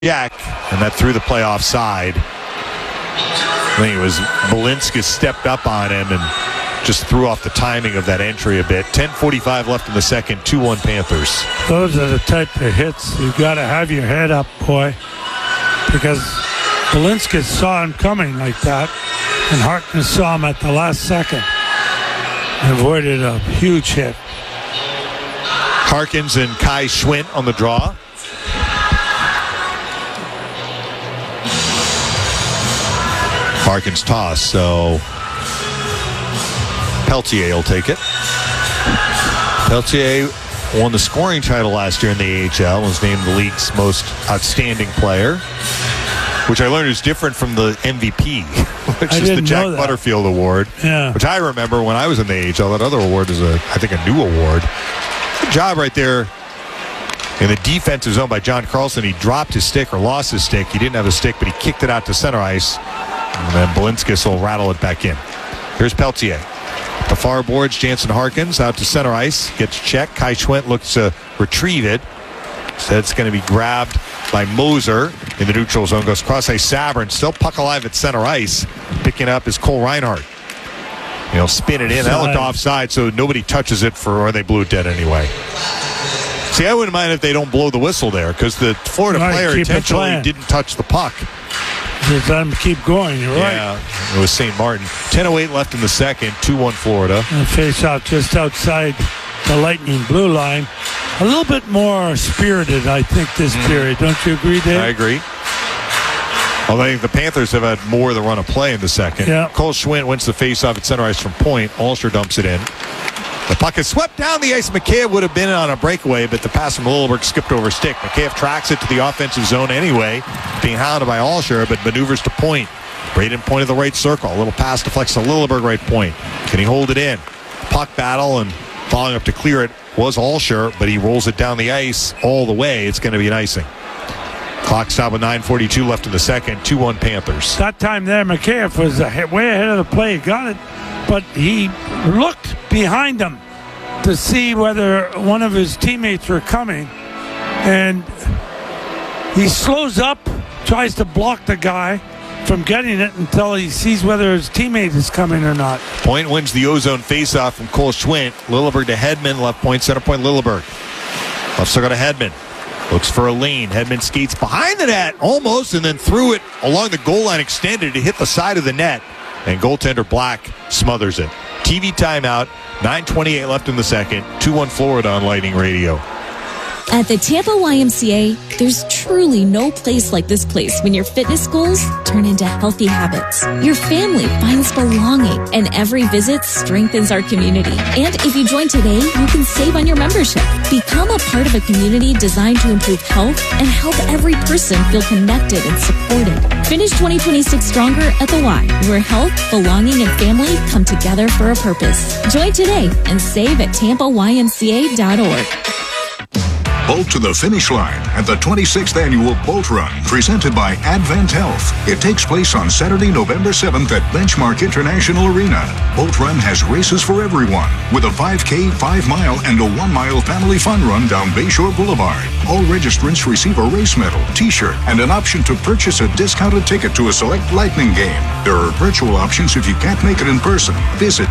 Jack, and that threw the play offside. I think it was Belinsky stepped up on him and just threw off the timing of that entry a bit. 10:45 left in the second, 2-1 Panthers. Those are the type of hits you got to have your head up, boy, because Belinsky saw him coming like that, and Harkness saw him at the last second and avoided a huge hit. Harkins and Kai Schwint on the draw. Harkins toss, so Peltier will take it. Peltier won the scoring title last year in the AHL, was named the league's most outstanding player, which I learned is different from the MVP, which is the Jack Butterfield Award, which I remember when I was in the AHL. That other award is, I think, a new award. Good job right there in the defensive zone by John Carlson. He dropped his stick or lost his stick. He didn't have a stick, but he kicked it out to center ice. And then Belinsky will rattle it back in. Here's Peltier. The far boards, Jansen Harkins out to center ice. Gets checked. Kai Schwint looks to retrieve it. So it's going to be grabbed by Moser in the neutral zone. Goes cross ice. Sabern still puck alive at center ice. Picking up is Cole Reinhardt. He'll spin it in. That looked offside, so nobody touches it or they blew it dead anyway. See, I wouldn't mind if they don't blow the whistle there, because the Florida player intentionally didn't touch the puck. Just let them keep going. You're right. Yeah, it was St. Martin. 10:08 left in the second. 2-1 Florida. And face out just outside the Lightning blue line. A little bit more spirited, I think, this period. Don't you agree, Dave? I agree. Although I think the Panthers have had more of the run of play in the second. Yeah. Cole Schwint wins the face-off at center ice from point. Alsher dumps it in. The puck is swept down the ice. Mikheyev would have been on a breakaway, but the pass from Lilleberg skipped over stick. Mikheyev tracks it to the offensive zone anyway, being hounded by Alsher, but maneuvers to point. Braden point of the right circle. A little pass deflects to Lilleberg right point. Can he hold it in? Puck battle, and following up to clear it was Alsher, but he rolls it down the ice all the way. It's going to be an icing. Clock stop with 9:42 left in the second. 2-1 Panthers. That time there, Mikheyev was way ahead of the play. He got it, but he looked behind him to see whether one of his teammates were coming, and he slows up, tries to block the guy from getting it until he sees whether his teammate is coming or not. Point wins the ozone faceoff from Cole Schwint. Lilleberg to Hedman, left point, center point Lilleberg. Left circle to Hedman. Looks for a lane. Hedman skates behind the net almost, and then threw it along the goal line, extended to hit the side of the net, and goaltender Black smothers it. TV timeout. 9:28 left in the second. 2-1 Florida on Lightning Radio. At the Tampa YMCA, there's truly no place like this place when your fitness goals turn into healthy habits. Your family finds belonging, and every visit strengthens our community. And if you join today, you can save on your membership. Become a part of a community designed to improve health and help every person feel connected and supported. Finish 2026 stronger at the Y, where health, belonging, and family come together for a purpose. Join today and save at TampaYMCA.org. Bolt to the finish line at the 26th Annual Bolt Run, presented by Advent Health. It takes place on Saturday, November 7th at Benchmark International Arena. Bolt Run has races for everyone, with a 5K, 5-mile, and a 1-mile family fun run down Bayshore Boulevard. All registrants receive a race medal, t-shirt, and an option to purchase a discounted ticket to a select Lightning game. There are virtual options if you can't make it in person. Visit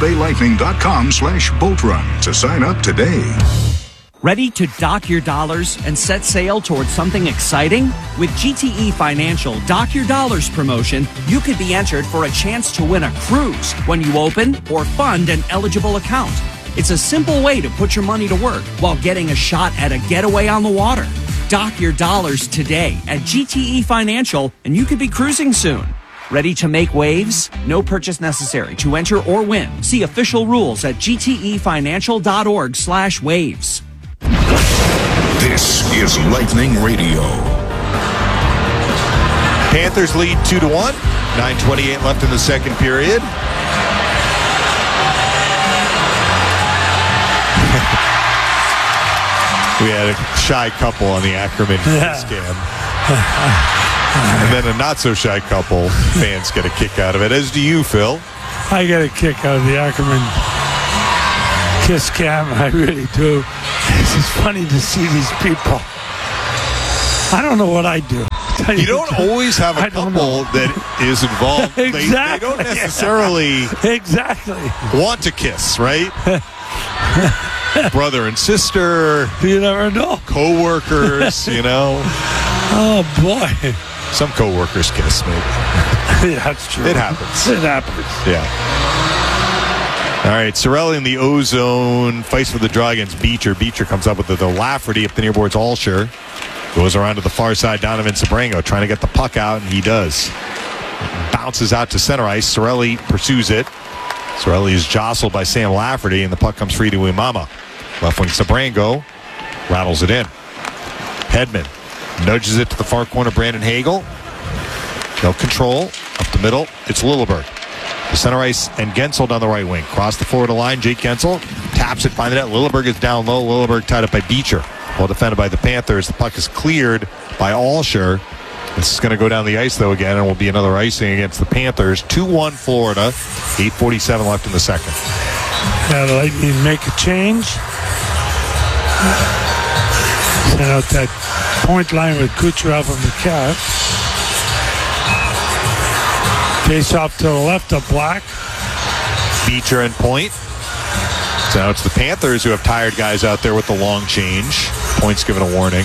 TampaBayLightning.com/BoltRun to sign up today. Ready to dock your dollars and set sail towards something exciting? With GTE Financial Dock Your Dollars promotion, you could be entered for a chance to win a cruise when you open or fund an eligible account. It's a simple way to put your money to work while getting a shot at a getaway on the water. Dock your dollars today at GTE Financial, and you could be cruising soon. Ready to make waves? No purchase necessary to enter or win. See official rules at gtefinancial.org/waves. This is Lightning Radio. Panthers lead 2-1. 9:28 left in the second period. We had a shy couple on the Ackerman scam. And then a not-so-shy couple. Fans get a kick out of it, as do you, Phil. I get a kick out of the Ackerman kiss cam. I really do. It's funny to see these people. I don't know what I'd do. You don't always have a couple that is involved. Exactly. They don't necessarily want to kiss, right? Brother and sister. You never know. Co-workers, Oh, boy. Some co-workers kiss, maybe. Yeah, that's true. It happens. Yeah. All right, Cirelli in the O-zone. Fights for the draw against Beecher. Beecher comes up with the Lafferty up the near boards. Alsher goes around to the far side. Donovan Sabrango trying to get the puck out, and he does. Bounces out to center ice. Cirelli pursues it. Cirelli is jostled by Sam Lafferty, and the puck comes free to Imama. Left wing Sabrango rattles it in. Hedman nudges it to the far corner. Brandon Hagel. No control. Up the middle. It's Lilleberg. The center ice and Gensel down the right wing. Cross the forward line. Jake Gensel taps it by the net. Lilleberg is down low. Lilleberg tied up by Beecher. Well defended by the Panthers. The puck is cleared by Alsher. This is going to go down the ice, though, again, and will be another icing against the Panthers. 2-1 Florida. 8:47 left in the second. Yeah, the Lightning make a change. Send out that point line with Kucherov and McCabe. Face off to the left of Black. Beecher and point. So now it's the Panthers who have tired guys out there with the long change. Point's given a warning.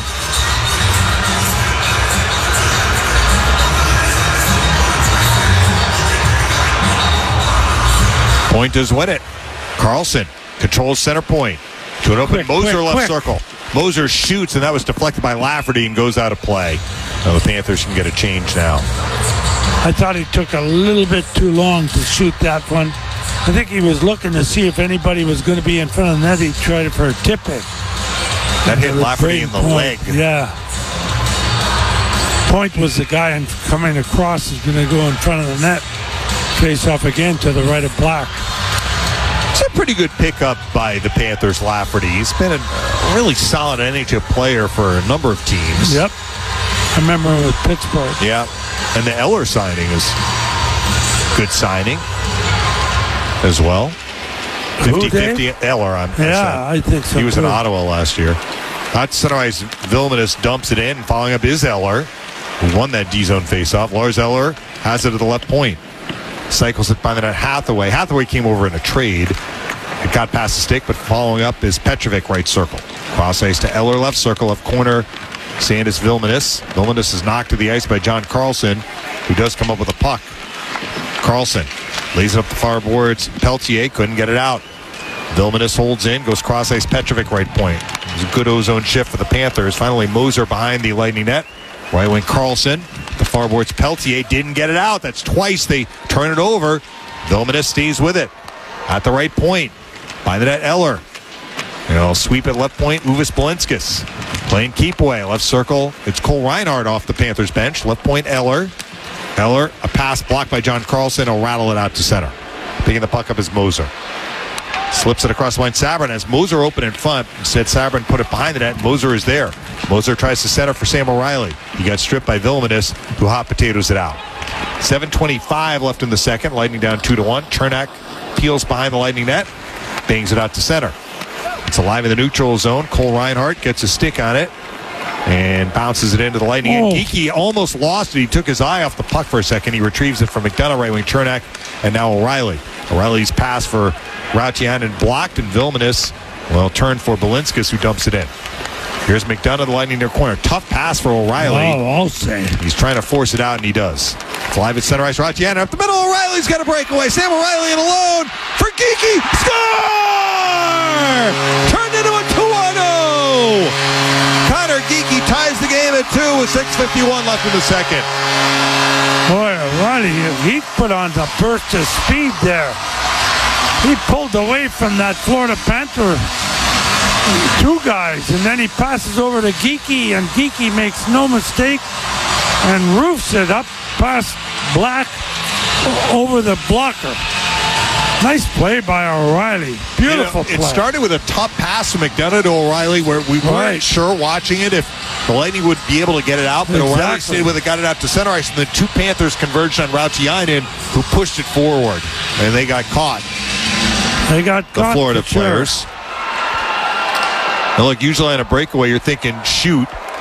Point does win it. Carlson controls center point. To an open Moser left circle. Moser shoots, and that was deflected by Lafferty and goes out of play. Now the Panthers can get a change now. I thought he took a little bit too long to shoot that one. I think he was looking to see if anybody was going to be in front of the net. He tried for a tip in. That hit Lafferty in the leg. Yeah. Point was the guy coming across is going to go in front of the net. Face off again to the right of Black. It's a pretty good pickup by the Panthers, Lafferty. He's been a really solid NHL player for a number of teams. Yep. I remember him with Pittsburgh. Yeah. And the Eller signing is good signing as well. 50-50 Eller. I think so. He was in Ottawa last year. At center ice, Vilmanis dumps it in. Following up is Eller, who won that D-zone faceoff. Lars Eller has it at the left point. Cycles it by the net. Hathaway. Hathaway came over in a trade. It got past the stick, but following up is Petrovic, right circle. Cross ice to Eller, left circle, left corner. Sandis Vilmanis. Vilmanis is knocked to the ice by John Carlson, who does come up with a puck. Carlson lays it up the far boards. Peltier couldn't get it out. Vilmanis holds in, goes cross ice. Petrovic, right point. It was a good ozone shift for the Panthers. Finally, Moser behind the Lightning net. Right wing Carlson. The far boards. Peltier didn't get it out. That's twice they turn it over. Vilmanis stays with it. At the right point. By the net, Eller. Sweep at left point, Uvis Belinskis. Playing keep away. Left circle. It's Cole Reinhardt off the Panthers bench. Left point, Eller. Eller, a pass blocked by John Carlson. He'll rattle it out to center. Picking the puck up is Moser. Slips it across the line. Sabrin has Moser open in front. Instead, Sabrin put it behind the net. Moser is there. Moser tries to center for Sam O'Reilly. He got stripped by Vilmanis, who hot potatoes it out. 7:25 left in the second. Lightning down 2-1. Chernak peels behind the Lightning net. Bangs it out to center. It's alive in the neutral zone. Cole Reinhardt gets a stick on it and bounces it into the Lightning. And Geekie almost lost it. He took his eye off the puck for a second. He retrieves it from McDonough, right wing Chernak, and now O'Reilly. O'Reilly's pass for Rautiainen blocked, and Vilmanis turned for Belinskis, who dumps it in. Here's McDonough, the Lightning near corner. Tough pass for O'Reilly. Oh, I'll say. He's trying to force it out, and he does. It's live at center ice. Rautiainen up the middle. O'Reilly's got a breakaway. Sam O'Reilly in alone for Geekie. Score! Turned into a 2-1-0. Connor Geekie ties the game at 2 with 6:51 left in the second. Boy, O'Reilly, he put on the burst of speed there. He pulled away from that Florida Panther two guys, and then he passes over to Geekie, and Geekie makes no mistake and roofs it up past Black over the blocker. Nice play by O'Reilly. Beautiful play. It started with a top pass from McDonough to O'Reilly where we weren't sure watching it if the Lightning would be able to get it out, but O'Reilly stayed with it, got it out to center ice, and the two Panthers converged on Rautiainen, who pushed it forward, and they got caught. They got the Florida players. Now look, usually on a breakaway, you're thinking shoot.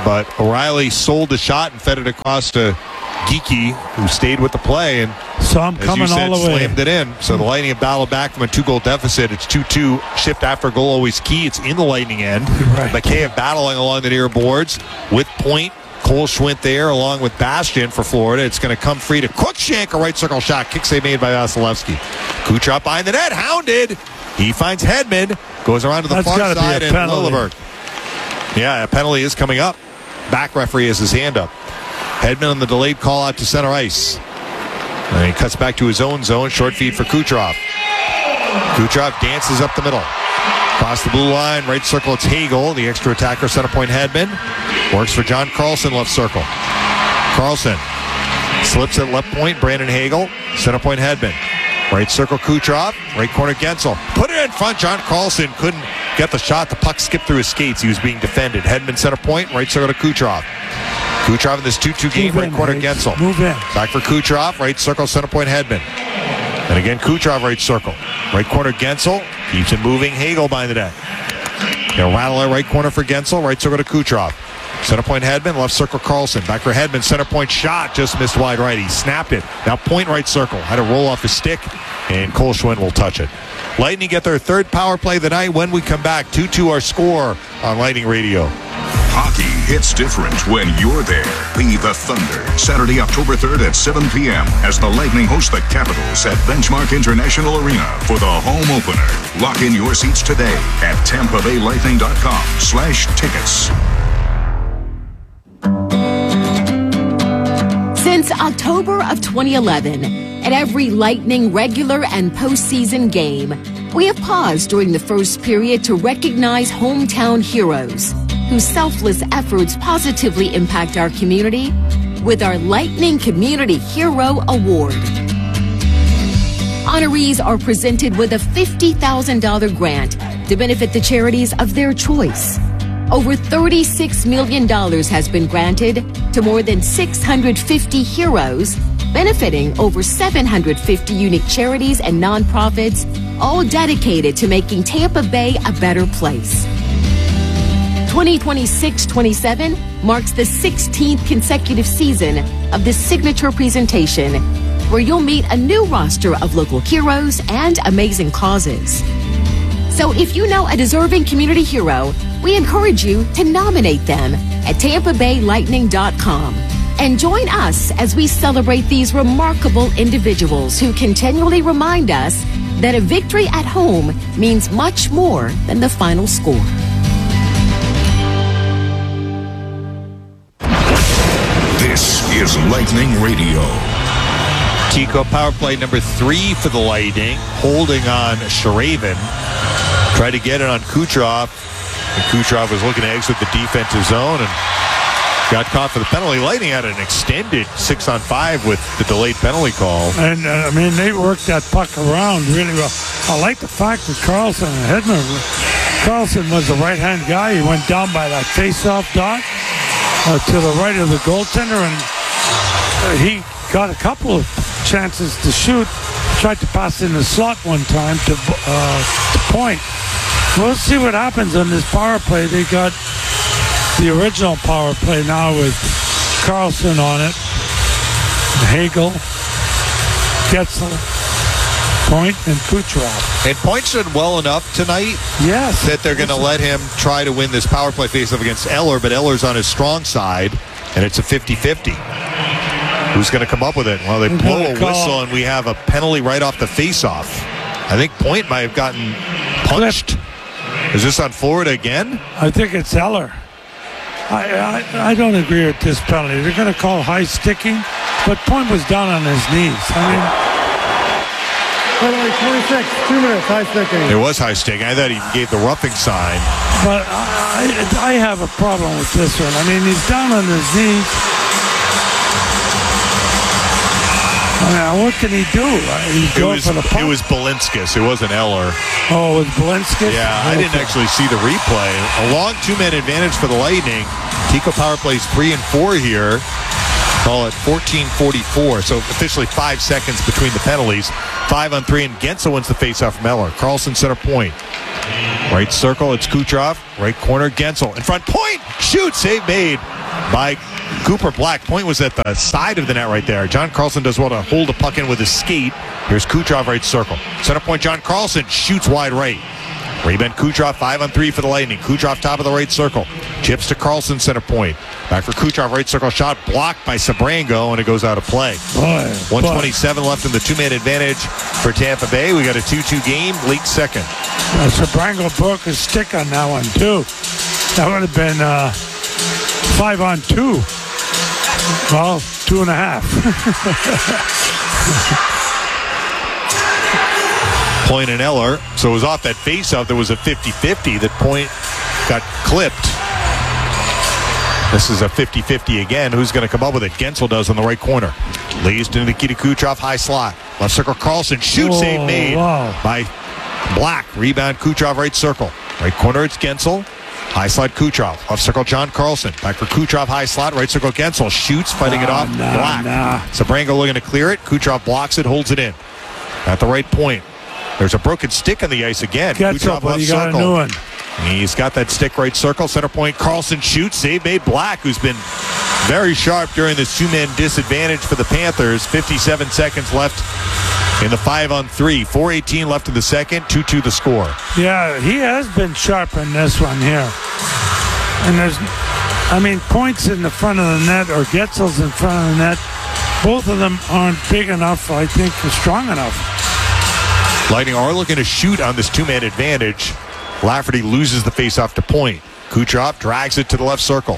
but O'Reilly sold the shot and fed it across to Geekie, who stayed with the play, and so I'm coming all the way. Slammed it in. So the Lightning have battled back from a 2-goal deficit. It's 2-2. Shift after goal always key. It's in the Lightning end. Right. McKayev battling along the near boards with Point. Cole Schwint there along with Bastian for Florida. It's going to come free to Cruikshank. A right circle shot. Kick save made by Vasilevsky. Kucherov behind the net. Hounded. He finds Hedman. Goes around to the far side and Lilleberg. Yeah, a penalty is coming up. Back referee has his hand up. Hedman on the delayed call out to center ice. And he cuts back to his own zone. Short feed for Kucherov. Kucherov dances up the middle. Across the blue line, right circle, it's Hagel. The extra attacker, center point Hedman. Works for John Carlson, left circle. Carlson slips at left point, Brandon Hagel. Center point Hedman. Right circle, Kucherov. Right corner, Gensel. Put it in front. John Carlson couldn't get the shot. The puck skipped through his skates. He was being defended. Hedman, center point. Right circle to Kucherov. Kucherov in this 2-2 game, right corner, Gensel. Move in. Back for Kucherov. Right circle, center point Hedman. And again, Kucherov, right circle. Right corner, Gensel. Keeps it moving. Hagel behind the net. Rattler, right corner for Gensel. Right circle to Kucherov. Center point Hedman. Left circle Carlson. Back for Hedman. Center point shot. Just missed wide right. He snapped it. Now point right circle. Had to roll off his stick. And Cole Schwinn will touch it. Lightning get their third power play of the night. When we come back, 2-2 our score on Lightning Radio. Hockey hits different when you're there. Be the Thunder. Saturday, October 3rd at 7 p.m. as the Lightning host the Capitals at Benchmark International Arena for the home opener. Lock in your seats today at TampaBayLightning.com/tickets. Since October of 2011, at every Lightning regular and postseason game, we have paused during the first period to recognize hometown heroes whose selfless efforts positively impact our community with our Lightning Community Hero Award. Honorees are presented with a $50,000 grant to benefit the charities of their choice. Over $36 million has been granted to more than 650 heroes, benefiting over 750 unique charities and nonprofits, all dedicated to making Tampa Bay a better place. 2026-27 marks the 16th consecutive season of this signature presentation, where you'll meet a new roster of local heroes and amazing causes. So if you know a deserving community hero, we encourage you to nominate them at TampaBayLightning.com. And join us as we celebrate these remarkable individuals who continually remind us that a victory at home means much more than the final score. This is Lightning Radio. Tico power play number 3 for the Lightning, holding on Sherraven. Tried to get it on Kucherov, and Kucherov was looking to exit the defensive zone and got caught for the penalty. Lightning had an extended 6-on-5 with the delayed penalty call. And, they worked that puck around really well. I like the fact that Carlson and Hedman, Carlson was the right-hand guy. He went down by that face-off dot to the right of the goaltender, and he got a couple of chances to shoot. Tried to pass in the slot one time to Point. We'll see what happens on this power play. They got the original power play now with Carlson on it, Hagel, Gensel, Point, and Kucherov. And Point did well enough tonight, yes, that they're going to let him try to win this power play faceoff against Eller, but Eller's on his strong side, and it's a 50-50. Who's going to come up with it? Well, they blow a whistle, and we have a penalty right off the faceoff. I think Point might have gotten punched. Is this on Florida again? I think it's Eller. I don't agree with this penalty. They're going to call high sticking, but Point was down on his knees. Penalty 26, 2 minutes, high sticking. It was high sticking. I thought he gave the roughing sign. But I have a problem with this one. He's down on his knees. What can he do? It was Balinskis. It wasn't Eller. Oh, it was Balinskis? Yeah, I didn't actually see the replay. A long 2-man advantage for the Lightning. Tico power plays 3 and 4 here. Call it 14:44. So officially 5 seconds between the penalties. 5-on-3, and Gensel wins the faceoff from Eller. Carlson center point. Right circle, it's Kucherov. Right corner, Gensel. In front, Point! Shoot! Save made by Cooper Black. Point was at the side of the net right there. John Carlson does well to hold the puck in with his skate. Here's Kucherov right circle. Center point, John Carlson shoots wide right. Rebound Kucherov, 5-on-3 for the Lightning. Kucherov top of the right circle. Chips to Carlson, center point. Back for Kucherov, right circle shot blocked by Sabrango, and it goes out of play. 1:27 left in the two-man advantage for Tampa Bay. We got a 2-2 game, late second. Sabrango broke his stick on that one, too. That would have been 5-on-2. Well, 2.5. Point and Eller. So it was off that face-off. There was a 50-50. That Point got clipped. This is a 50-50 again. Who's going to come up with it? Gensel does on the right corner. Leads to Nikita Kucherov, high slot. Left circle, Carlson. Shoot save made by Black. Rebound, Kucherov, right circle. Right corner, it's Gensel. High slot, Kucherov. Left circle, John Carlson. Back for Kucherov, high slot. Right circle, Gensel. Shoots, fighting it off. Black. Sabrango looking to clear it. Kucherov blocks it, holds it in. At the right point. There's a broken stick on the ice again. Kucherov left circle. A new one. He's got that stick right circle. Center point, Carlson shoots. Save made. Black, who's been very sharp during this two-man disadvantage for the Panthers. 57 seconds left in the 5-on-3. 4:18 left in the second. 2-2 the score. Yeah, he has been sharp in this one here. And there's, Points in the front of the net or Getzel's in front of the net. Both of them aren't big enough, I think, or strong enough. Lightning are looking to shoot on this two-man advantage. Lafferty loses the face-off to Point. Kucherov drags it to the left circle.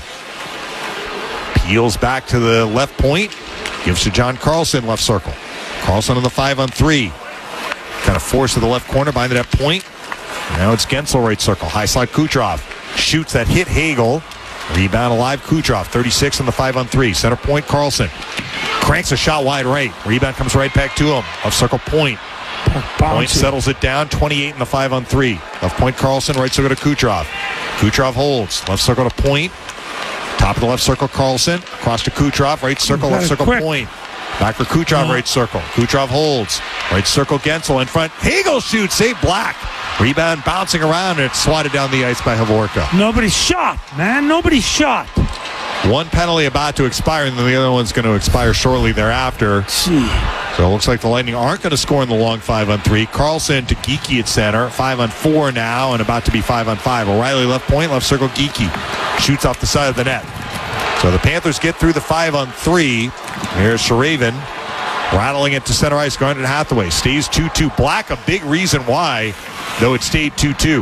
Peels back to the left point. Gives to John Carlson, left circle. Carlson on the 5-on-3. Kind of force to the left corner, behind that point. Now it's Gensel, right circle. High slot, Kucherov. Shoots that hit Hagel. Rebound alive, Kucherov. 36 on the 5-on-3. Center point, Carlson. Cranks a shot wide right. Rebound comes right back to him. Left circle, Point. Point settles it down, 28 in the 5-on-3. Left point, Carlson, right circle to Kucherov. Kucherov holds, left circle to Point. Top of the left circle, Carlson. Across to Kucherov, right circle, left circle, Point. Back for Kucherov, right circle. Kucherov holds, right circle, Gensel in front. Hagel shoots, save Black. Rebound bouncing around, and it's swatted down the ice by Havorka. Nobody shot, man. Nobody shot. One penalty about to expire, and then the other one's going to expire shortly thereafter. Gee. So it looks like the Lightning aren't going to score in the long 5-on-3. Carlson to Geekie at center. 5-on-4 now and about to be 5-on-5. O'Reilly left point, left circle, Geekie. Shoots off the side of the net. So the Panthers get through the 5-on-3. Here's Sherraven rattling it to center ice. Garnet Hathaway stays 2-2. Black, a big reason why, though it stayed 2-2.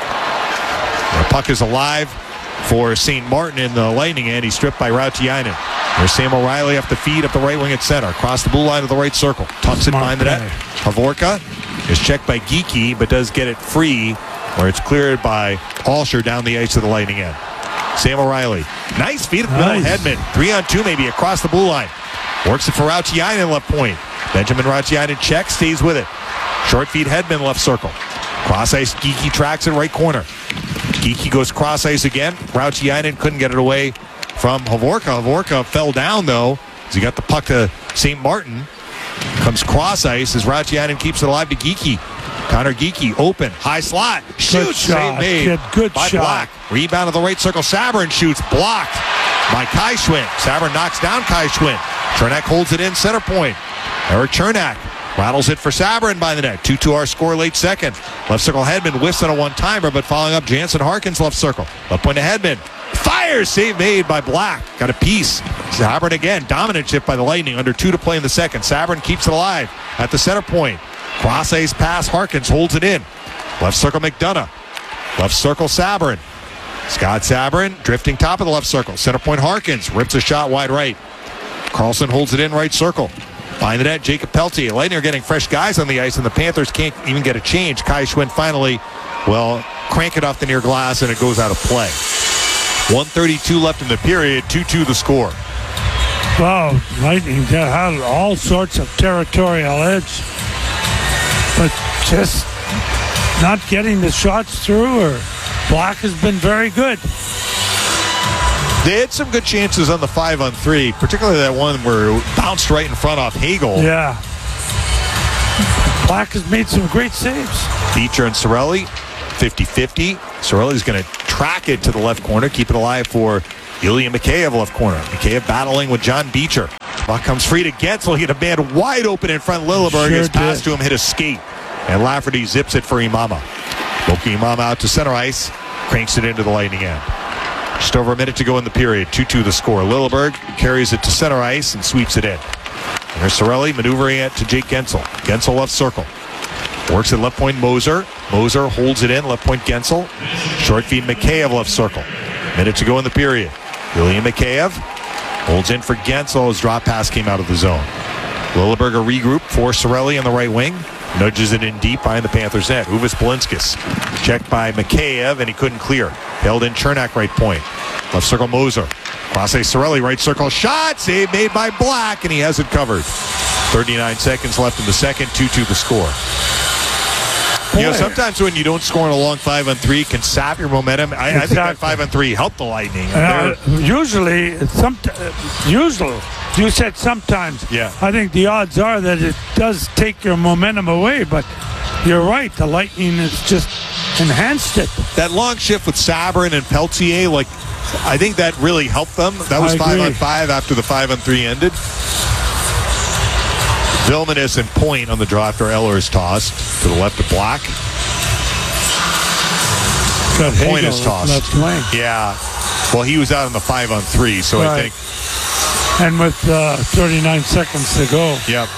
The puck is alive for St. Martin in the Lightning, and he's stripped by Rautiainen. There's Sam O'Reilly off the feed up the right wing at center. Across the blue line of the right circle. Tucks it behind the net. Havorka is checked by Geekie, but does get it free, where it's cleared by Alsher down the ice of the Lightning end. Sam O'Reilly. Nice feed of Bill Hedman. 3-on-2 maybe across the blue line. Works it for Rautiainen left point. Benjamin Rautiainen checks, stays with it. Short feed Hedman left circle. Cross ice, Geekie tracks it right corner. Geekie goes cross ice again. Rautiainen couldn't get it away from Havorka. Havorka fell down, though, as he got the puck to St. Martin. Comes cross ice as Rautiainen keeps it alive to Geekie. Connor Geekie open, high slot, shoots, save made by Black. Rebound of the right circle, Sabrin shoots, blocked by Kai Schwinn. Sabrin knocks down Kai Schwinn. Chernak holds it in center point. Eric Chernak rattles it for Sabrin by the net. 2-2 our score late second. Left circle Hedman whiffs on a one-timer, but following up Jansen Harkins left circle. Left point to Hedman. Fires, save made by Black. Got a piece. Sabrin again, dominant shift by the Lightning. Under 2 to play in the second. Sabrin keeps it alive at the center point. Cross ice pass, Harkins holds it in. Left circle McDonough. Left circle Sabrin. Scott Sabrin drifting top of the left circle. Center point Harkins rips a shot wide right. Carlson holds it in right circle. Behind the net, Jacob Peltier. Lightning are getting fresh guys on the ice, and the Panthers can't even get a change. Kai Schwinn finally, crank it off the near glass, and it goes out of play. 1:32 left in the period, 2-2 the score. Wow, Lightning had all sorts of territorial edge, but just not getting the shots through, or Black has been very good. They had some good chances on the 5-on-3, particularly that one where it bounced right in front off Hagel. Yeah. Black has made some great saves. Beecher and Cirelli, 50-50. Cirelli's going to track it to the left corner, keep it alive for Ilya Mikheyev left corner. Mikheyev battling with John Beecher. Puck comes free to Gensel. He had a man wide open in front. Lilleberg his pass to him, hit a skate. And Lafferty zips it for Imama. Moki Imama out to center ice. Cranks it into the Lightning end. Just over a minute to go in the period. 2-2 the score. Lilleberg carries it to center ice and sweeps it in. There's Cirelli maneuvering it to Jake Gensel. Gensel left circle. Works at left point Moser. Moser holds it in. Left point Gensel. Short feed Mikheyev left circle. Minute to go in the period. Ilya Mikheyev holds in for Gensel. His drop pass came out of the zone. Lilleberg a regroup for Cirelli on the right wing. Nudges it in deep behind the Panthers net. Uvis Belinskis checked by Mikheyev, and he couldn't clear. Held in Chernak right point. Left circle Moser. Cross a Cirelli right circle shot. Save made by Black, and he has it covered. 39 seconds left in the second. 2-2 the score. You know, sometimes when you don't score in a long 5-on-3, it can sap your momentum. I think that 5-on-3 helped the Lightning. Usually, you said sometimes. Yeah. I think the odds are that it does take your momentum away, but you're right. The Lightning has just enhanced it. That long shift with Sabrin and Peltier, I think that really helped them. That was 5-on-5 after the 5-on-3 ended. Vilmanis and Point on the draw after Eller's tossed to the left of Black. Point is tossed. Yeah. Well, he was out on the 5-on-3, so right. I think. And with 39 seconds to go. Yep.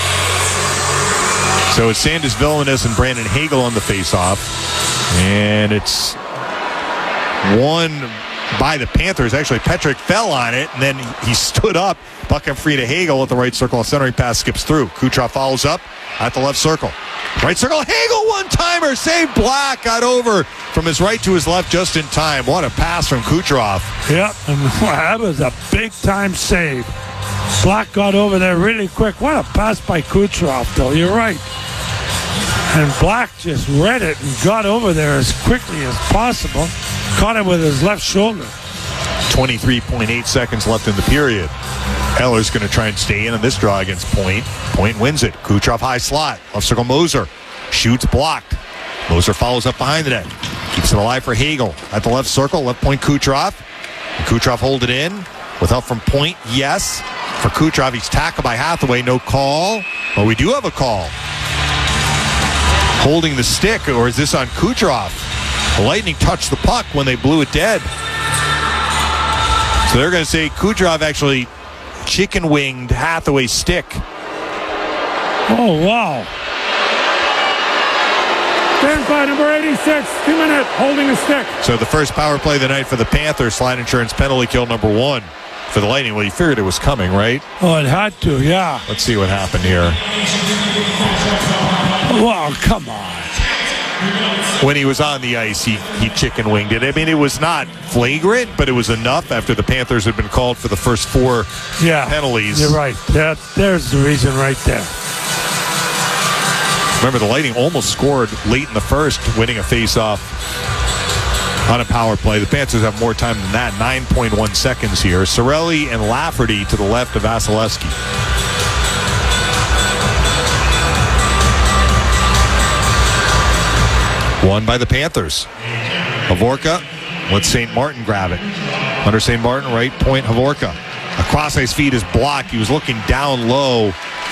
So it's Sandis Vilmanis and Brandon Hagel on the faceoff. And it's won by the Panthers. Actually, Petrick fell on it, and then he stood up. Puck free to Hagel at the right circle. A centering pass skips through. Kucherov follows up at the left circle. Right circle. Hagel one-timer. Save Black. Got over from his right to his left just in time. What a pass from Kucherov. Yep, and that was a big-time save. Black got over there really quick. What a pass by Kucherov, though. You're right. And Black just read it and got over there as quickly as possible. Caught it with his left shoulder. 23.8 seconds left in the period. Eller's going to try and stay in on this draw against Point. Point wins it. Kucherov high slot. Left circle Moser. Shoots blocked. Moser follows up behind the net. Keeps it alive for Hagel. At the left circle, left point Kucherov. And Kucherov hold it in. With help from Point, yes. For Kucherov, he's tackled by Hathaway. No call. Well, we do have a call. Holding the stick, or is this on Kucherov? The Lightning touched the puck when they blew it dead. So they're going to say Kucherov actually chicken-winged Hathaway's stick. Oh, wow. Stand by number 86, 2 minutes, holding a stick. So the first power play of the night for the Panthers, slide insurance penalty kill number 1 for the Lightning. Well, you figured it was coming, right? Oh, it had to, yeah. Let's see what happened here. Well, come on. When he was on the ice, he chicken-winged it. I mean, it was not flagrant, but it was enough after the Panthers had been called for the first 4 penalties. You're right. There's the reason right there. Remember, the Lightning almost scored late in the first, winning a face-off on a power play. The Panthers have more time than that, 9.1 seconds here. Cirelli and Lafferty to the left of Vasilevsky. Won by the Panthers. Havorka, let St. Martin grab it. Under St. Martin, right point, Havorka. A cross-ice feed is blocked. He was looking down low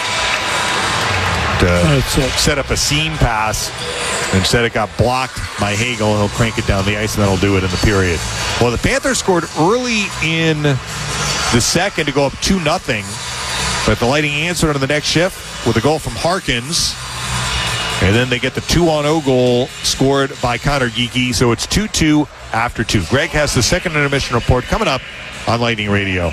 to set up a seam pass. Instead, it got blocked by Hagel. He'll crank it down the ice, and that'll do it in the period. Well, the Panthers scored early in the second to go up 2-0. But the Lightning answered on the next shift with a goal from Harkins. And then they get the 2-0 goal scored by Connor Geekie. So it's 2-2 after 2. Greg has the second intermission report coming up on Lightning Radio.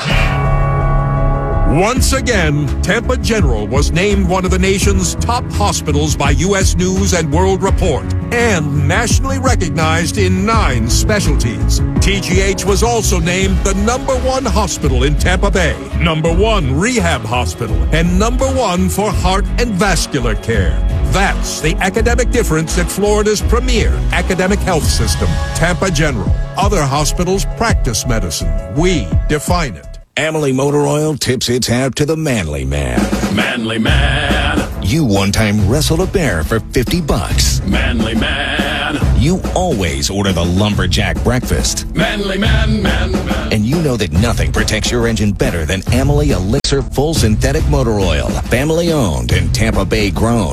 Once again, Tampa General was named one of the nation's top hospitals by U.S. News and World Report and nationally recognized in 9 specialties. TGH was also named the #1 hospital in Tampa Bay, #1 rehab hospital, and #1 for heart and vascular care. That's the academic difference at Florida's premier academic health system, Tampa General. Other hospitals practice medicine. We define it. Amalie Motor Oil tips its hat to the Manly Man. Manly Man. You one time wrestled a bear for $50. Manly Man. you always order the Lumberjack breakfast. Manly man, man, man. And you know that nothing protects your engine better than Amalie Elixir Full Synthetic Motor Oil. Family owned and Tampa Bay grown.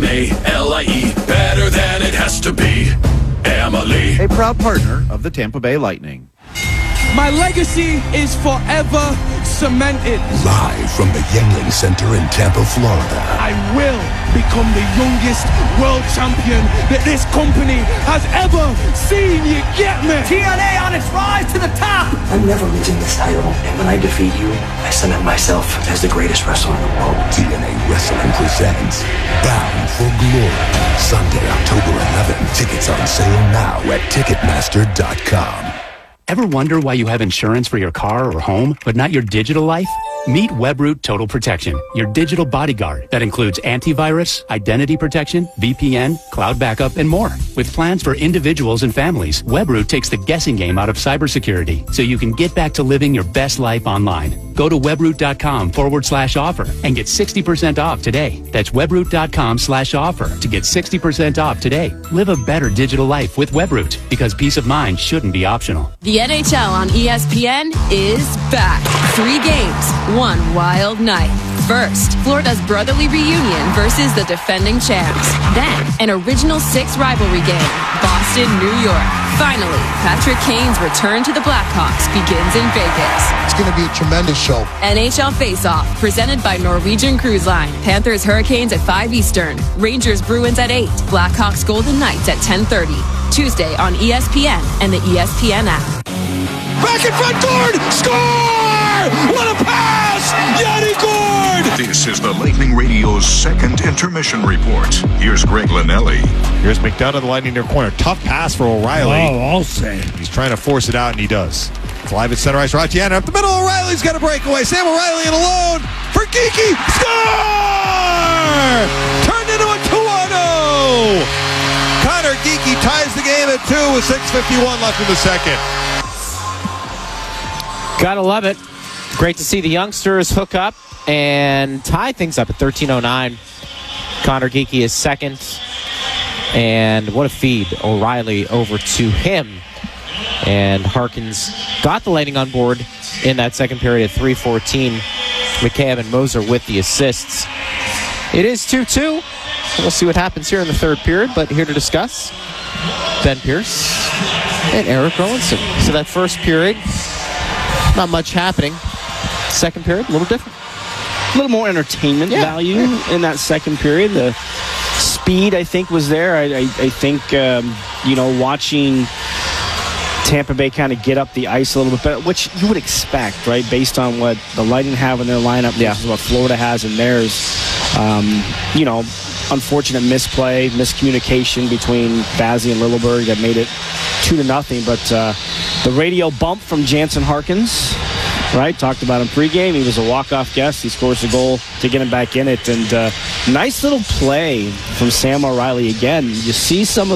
AMALIE, better than it has to be. Amalie. A proud partner of the Tampa Bay Lightning. My legacy is forever cemented. Live from the Yuengling Center in Tampa, Florida. I will become the youngest world champion that this company has ever seen. You get me? TNA on its rise to the top. I'm never losing this title. And when I defeat you, I cement myself as the greatest wrestler in the world. TNA Wrestling presents Bound for Glory. Sunday, October 11th. Tickets on sale now at Ticketmaster.com. Ever wonder why you have insurance for your car or home, but not your digital life? Meet Webroot Total Protection, your digital bodyguard that includes antivirus, identity protection, VPN, cloud backup, and more. With plans for individuals and families, Webroot takes the guessing game out of cybersecurity so you can get back to living your best life online. Go to webroot.com/offer and get 60% off today. That's webroot.com/offer to get 60% off today. Live a better digital life with Webroot, because peace of mind shouldn't be optional. The NHL on ESPN is back. 3 games, 1 wild night. First, Florida's brotherly reunion versus the defending champs. Then, an original 6 rivalry game, Boston, New York. Finally, Patrick Kane's return to the Blackhawks begins in Vegas. It's going to be a tremendous show. NHL Face-Off, presented by Norwegian Cruise Line. Panthers Hurricanes at 5 Eastern. Rangers Bruins at 8. Blackhawks Golden Knights at 10:30. Tuesday on ESPN and the ESPN app. Back in front, Gord! Score! What a pass! Yanni Gord! This is the Lightning Radio's second intermission report. Here's Greg Linnelli. Here's McDonough in the Lightning near corner. Tough pass for O'Reilly. Oh, I'll say. He's trying to force it out, and he does. It's live at center ice. Ratiana up the middle. O'Reilly's got a breakaway. Sam O'Reilly in alone for Geeky. Score! Turned into a 2-0. Connor Geeky ties the game at 2 with 6:51 left in the second. Gotta love it. Great to see the youngsters hook up and tie things up at 13:09. Connor Geeky is second. And what a feed. O'Reilly over to him. And Harkins got the Lightning on board in that second period at 3:14. McCabe and Moser with the assists. It is 2-2. We'll see what happens here in the third period, but here to discuss, Ben Pierce and Eric Rowanson. So that first period, not much happening. Second period, a little different. A little more entertainment value in that second period. The speed, I think, was there. I think, watching Tampa Bay kind of get up the ice a little bit better, which you would expect, right, based on what the Lightning have in their lineup versus what Florida has in theirs. Unfortunate misplay, miscommunication between Bazzi and Lilleberg that made it 2-0. But the radio bump from Jansen Harkins, right? Talked about him pregame. He was a walk-off guest. He scores a goal to get him back in it. And nice little play from Sam O'Reilly again. You see some of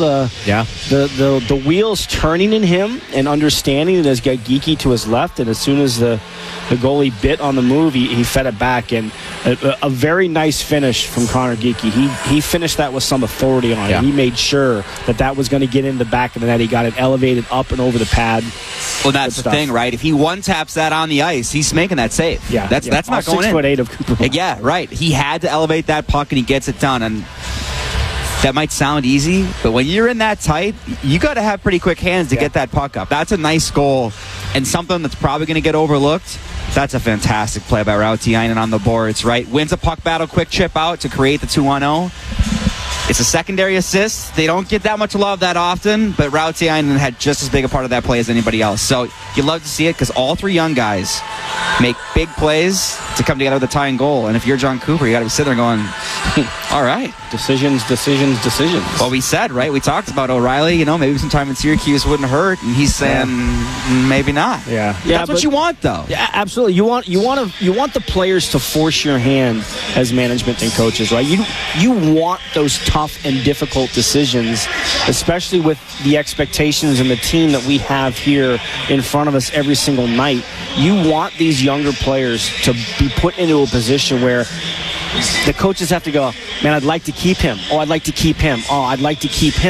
the wheels turning in him and understanding that he's got Geeky to his left. And as soon as the goalie bit on the move, he fed it back. And a very nice finish from Connor Geeky. He finished that with some authority on it. He made sure that was going to get in the back of the net. He got it elevated up and over the pad. Well, that's the thing, right? If he one-taps that on the ice, he's making that save. That's not going in. 6'8" of Cooper. Yeah, right. He had to elevate that puck, and he gets it done. And that might sound easy, but when you're in that tight, you got to have pretty quick hands to get that puck up. That's a nice goal, and something that's probably going to get overlooked. That's a fantastic play by Rautiainen on the boards, right? Wins a puck battle, quick chip out to create the 2-0. It's a secondary assist. They don't get that much love that often, but Rautiainen had just as big a part of that play as anybody else. So you love to see it because all three young guys make big plays to come together with a tying goal. And if you're John Cooper, you got to be sitting there going, all right. Decisions. Well, we said, right? We talked about O'Reilly, maybe some time in Syracuse wouldn't hurt. And he's saying maybe not. That's what you want, though. Yeah, absolutely. You want the players to force your hand as management and coaches, right? You want those tough and difficult decisions, especially with the expectations and the team that we have here in front of us every single night. You want these younger players to be put into a position where the coaches have to go, man, I'd like to keep him. Oh, I'd like to keep him. Oh, I'd like to keep him.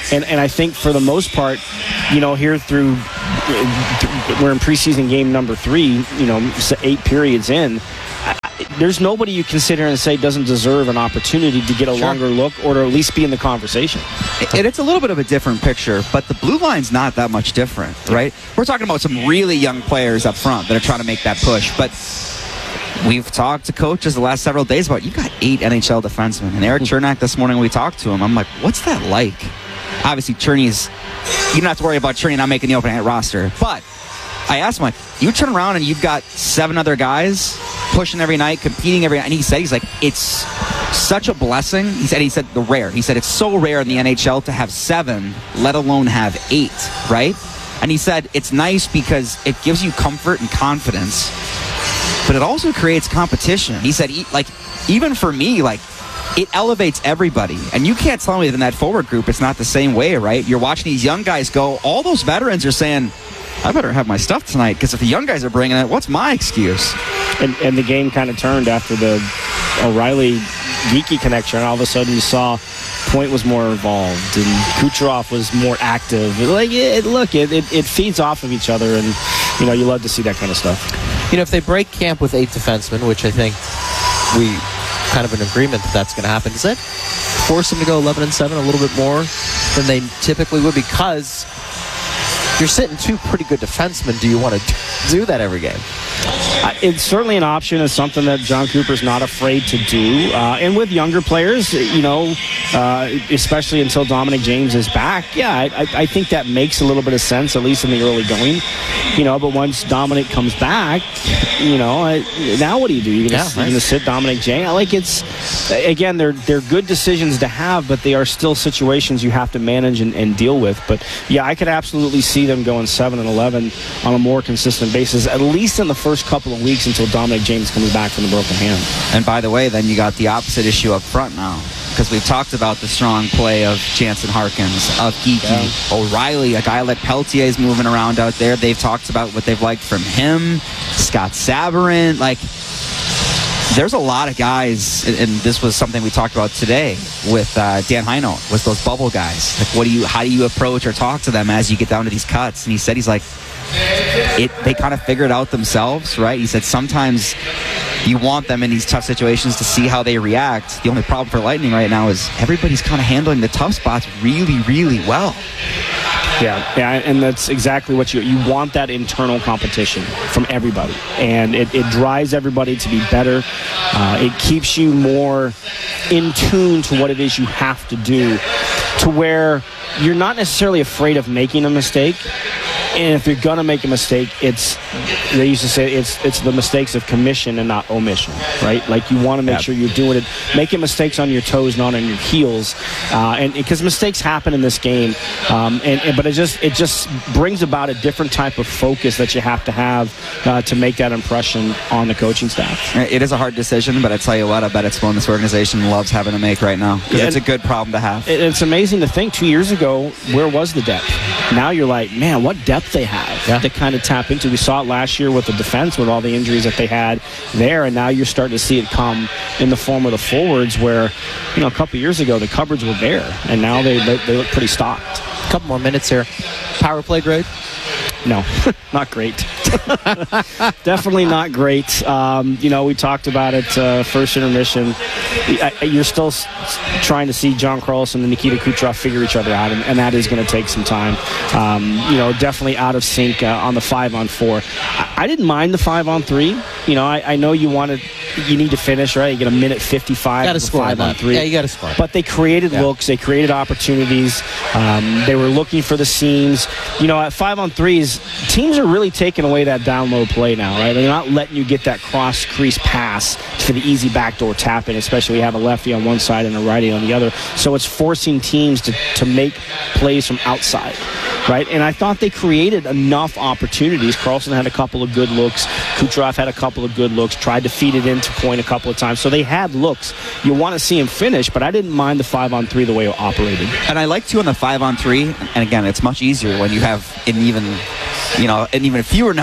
And I think for the most part, here through we're in preseason game number 3, 8 periods in, there's nobody you can sit here and say doesn't deserve an opportunity to get a longer look or to at least be in the conversation. And it's a little bit of a different picture, but the blue line's not that much different, right? We're talking about some really young players up front that are trying to make that push, but we've talked to coaches the last several days about you got 8 NHL defensemen. And Eric Chernak this morning, we talked to him. I'm like, what's that like? Obviously, you don't have to worry about Cherney not making the opening roster. But I asked him, like, you turn around and you've got 7 other guys pushing every night, competing every night. And he's like, it's such a blessing. He said it's so rare in the NHL to have 7, let alone have 8, right? And he said it's nice because it gives you comfort and confidence, but it also creates competition. He said, even for me, it elevates everybody. And you can't tell me that in that forward group it's not the same way, right? You're watching these young guys go. All those veterans are saying, I better have my stuff tonight, because if the young guys are bringing it, what's my excuse? And the game kind of turned after the O'Reilly-Geekie connection, and all of a sudden you saw Point was more involved and Kucherov was more active. It feeds off of each other, and you love to see that kind of stuff. If they break camp with 8 defensemen, which I think we kind of in agreement that's going to happen, does that force them to go 11-7 a little bit more than they typically would? Because you're sitting 2 pretty good defensemen. Do you want to do that every game? It's certainly an option. It's something that John Cooper's not afraid to do. And with younger players, especially until Dominic James is back, I think that makes a little bit of sense, at least in the early going. But once Dominic comes back, now what do you do? You're going to sit Dominic James? Again, they're good decisions to have, but they are still situations you have to manage and deal with. But, I could absolutely see them going 7-11 on a more consistent basis, at least in the first couple of weeks until Dominic James comes back from the broken hand. And by the way, then you got the opposite issue up front now, because we've talked about the strong play of Jansen Harkins, of Geekie, O'Reilly, a guy like Peltier is moving around out there. They've talked about what they've liked from him. Scott Sabarin, there's a lot of guys, and this was something we talked about today with Dan Heino, with those bubble guys. How do you approach or talk to them as you get down to these cuts? And he said, they kind of figure it out themselves, right? He said sometimes you want them in these tough situations to see how they react. The only problem for Lightning right now is everybody's kind of handling the tough spots really, really well. Yeah, and that's exactly what you want, that internal competition from everybody. And it drives everybody to be better. It keeps you more in tune to what it is you have to do, to where you're not necessarily afraid of making a mistake. And if you're going to make a mistake, they used to say it's the mistakes of commission and not omission, right? You want to make sure you're doing it, making mistakes on your toes, not on your heels. And because mistakes happen in this game, but it just brings about a different type of focus that you have to make that impression on the coaching staff. It is a hard decision, but I tell you what, I bet it's one this organization loves having to make right now, because it's a good problem to have. It's amazing to think 2 years ago, where was the depth? Now you're like, man, what depth they have to kind of tap into. We saw it last year with the defense, with all the injuries that they had there, and now you're starting to see it come in the form of the forwards, where a couple years ago the cupboards were bare, and now they look pretty stocked. A couple more minutes here. Power play grade? No, not great. Definitely not great. We talked about it first intermission. You're still trying to see John Carlson and Nikita Kucherov figure each other out, and that is going to take some time. Definitely out of sync on the 5-on-4. I didn't mind the 5-on-3. I know you need to finish, right? You get a minute 55. You got to score 5-on-3. Yeah, you got to score. But they created looks. They created opportunities. They were looking for the seams. At 5-on-3s, teams are really taking away that down low play now, right? They're not letting you get that cross crease pass for the easy backdoor tap in, especially when you have a lefty on one side and a righty on the other. So it's forcing teams to make plays from outside, right? And I thought they created enough opportunities. Carlson had a couple of good looks. Kucherov had a couple of good looks, tried to feed it into Point a couple of times. So they had looks. You want to see him finish, but I didn't mind the 5-on-3 the way it operated. And I like to on the 5-on-3, and again, it's much easier when you have an even fewer number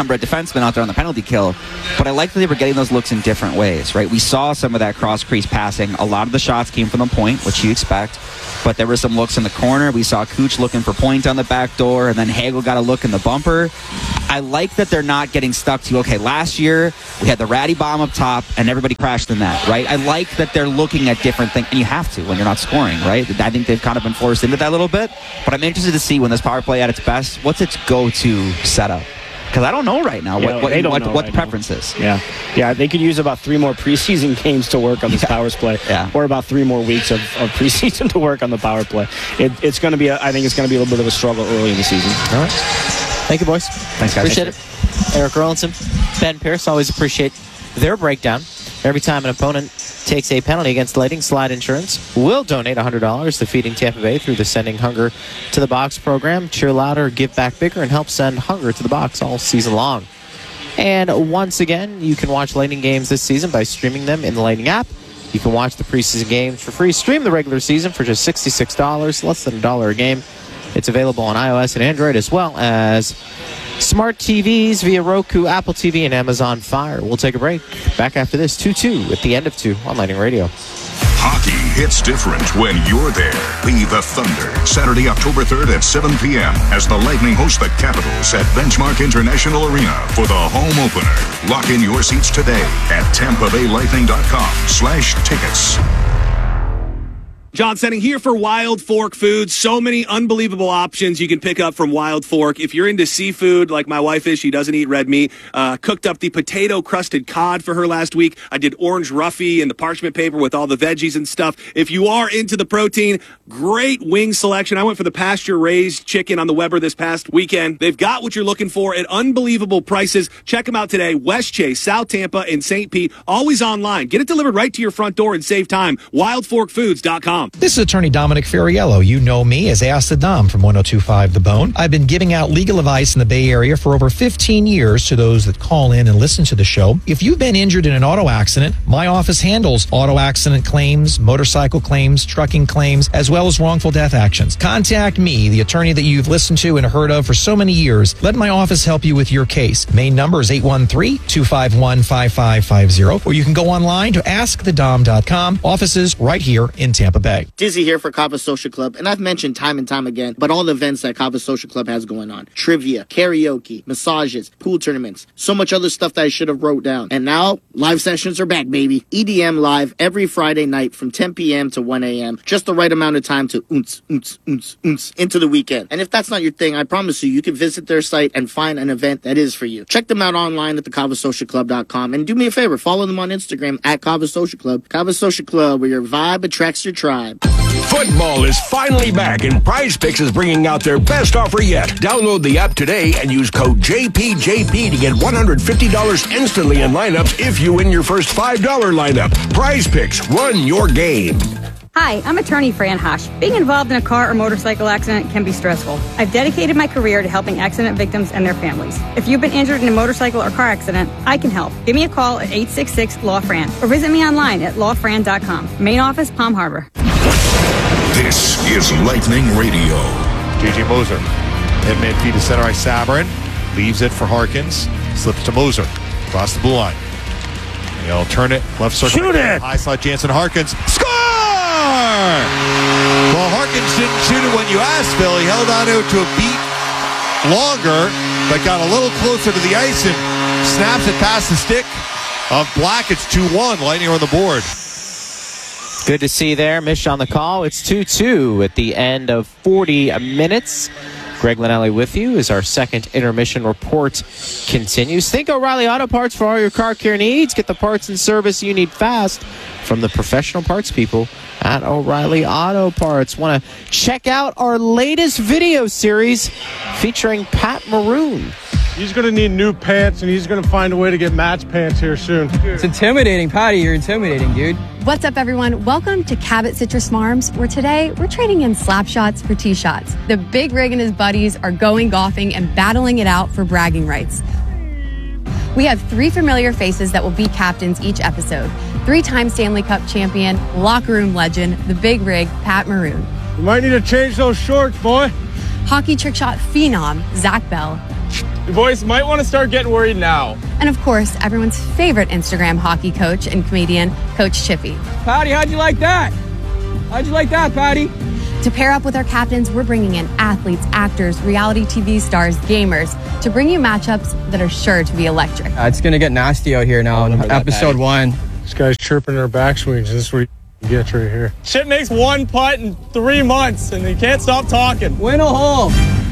number of defensemen out there on the penalty kill, but I like that they were getting those looks in different ways, right? We saw some of that cross-crease passing. A lot of the shots came from the point, which you expect, but there were some looks in the corner. We saw Cooch looking for point on the back door, and then Hagel got a look in the bumper. I like that they're not getting stuck to, okay, last year we had the ratty bomb up top, and everybody crashed in that, right? I like that they're looking at different things, and you have to when you're not scoring, right? I think they've kind of been forced into that a little bit, but I'm interested to see when this power play at its best, what's its go-to setup? Because I don't know right now what the preference is. Yeah, they could use about 3 more preseason games to work on this power play, or about 3 more weeks of preseason to work on the power play. It's going to be, I think it's going to be a little bit of a struggle early in the season. All right. Thank you, boys. Thanks, guys. Appreciate it. Eric Erlandson, Ben Pierce, always appreciate their breakdown. Every time an opponent takes a penalty against Lightning, Slide Insurance will donate $100 to Feeding Tampa Bay through the Sending Hunger to the Box program. Cheer louder, give back bigger, and help send hunger to the box all season long. And once again, you can watch Lightning games this season by streaming them in the Lightning app. You can watch the preseason games for free. Stream the regular season for just $66, less than $1 a game. It's available on iOS and Android, as well as smart TVs via Roku, Apple TV, and Amazon Fire. We'll take a break. Back after this, 2-2 at the end of 2 on Lightning Radio. Hockey hits different when you're there. Be the Thunder, Saturday, October 3rd at 7 p.m. as the Lightning host the Capitals at Benchmark International Arena for the home opener. Lock in your seats today at TampaBayLightning.com/tickets. John Senning here for Wild Fork Foods. So many unbelievable options you can pick up from Wild Fork. If you're into seafood, like my wife is, she doesn't eat red meat. Cooked up the potato-crusted cod for her last week. I did orange roughy and the parchment paper with all the veggies and stuff. If you are into the protein, great wing selection. I went for the pasture-raised chicken on the Weber this past weekend. They've got what you're looking for at unbelievable prices. Check them out today. West Chase, South Tampa, and St. Pete. Always online. Get it delivered right to your front door and save time. WildForkFoods.com. This is attorney Dominic Ferriello. You know me as Ask the Dom from 102.5 The Bone. I've been giving out legal advice in the Bay Area for over 15 years to those that call in and listen to the show. If you've been injured in an auto accident, my office handles auto accident claims, motorcycle claims, trucking claims, as well as wrongful death actions. Contact me, the attorney that you've listened to and heard of for so many years. Let my office help you with your case. Main number is 813-251-5550, or you can go online to askthedom.com. Offices right here in Tampa Bay. Dizzy here for Kava Social Club, and I've mentioned time and time again, but all the events that Kava Social Club has going on. Trivia, karaoke, massages, pool tournaments, so much other stuff that I should have wrote down. And now, live sessions are back, baby. EDM live every Friday night from 10 p.m. to 1 a.m. Just the right amount of time to into the weekend. And if that's not your thing, I promise you can visit their site and find an event that is for you. Check them out online at thekavasocialclub.com, and do me a favor, follow them on Instagram at Kava Social Club. Kava Social Club, where your vibe attracts your tribe. Football is finally back, and Prize Picks is bringing out their best offer yet. Download the app today and use code JPJP to get $150 instantly in lineups if you win your first $5 lineup. Prize Picks, run your game. Hi, I'm attorney Fran Hosh. Being involved in a car or motorcycle accident can be stressful. I've dedicated my career to helping accident victims and their families. If you've been injured in a motorcycle or car accident, I can help. Give me a call at 866-LAW-FRAN or visit me online at lawfran.com. Main office, Palm Harbor. This is Lightning Radio. J.J. Moser. Head man feed to center ice. Sabourin leaves it for Harkins. Slips to Moser. Across the blue line. They'll turn it. Left circle. Shoot it! High slot Jansen Harkins. Score! Well, Harkins didn't shoot it when you asked, Bill. He held on to it to a beat longer, but got a little closer to the ice and snaps it past the stick of Black. It's 2-1. Lightning on the board. Good to see there. Mish on the call. It's 2-2 at the end of 40 minutes. Greg Linnelli with you as our second intermission report continues. Think O'Reilly Auto Parts for all your car care needs. Get the parts and service you need fast from the professional parts people at O'Reilly Auto Parts. Want to check out our latest video series featuring Pat Maroon. He's going to need new pants, and he's going to find a way to get Matt's pants here soon. It's intimidating, Patty. You're intimidating, dude. What's up, everyone? Welcome to Cabot Citrus Farms, where today we're trading in slap shots for tee shots. The Big Rig and his buddies are going golfing and battling it out for bragging rights. We have 3 familiar faces that will be captains each episode. 3-time Stanley Cup champion, locker room legend, the Big Rig, Pat Maroon. You might need to change those shorts, boy. Hockey trick shot phenom, Zach Bell. You boys might want to start getting worried now. And of course, everyone's favorite Instagram hockey coach and comedian, Coach Chippy. Patty, how'd you like that? How'd you like that, Patty? To pair up with our captains, we're bringing in athletes, actors, reality TV stars, gamers to bring you matchups that are sure to be electric. It's going to get nasty out here now in episode 1. This guy's chirping our backswings. This is what he gets right here. Chip makes 1 putt in 3 months, and he can't stop talking. Win a hole.